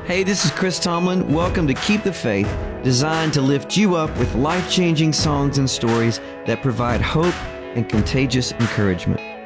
Hey, this is Chris Tomlin. Welcome to Keep the Faith, designed to lift you up with life-changing songs and stories that provide hope and contagious encouragement.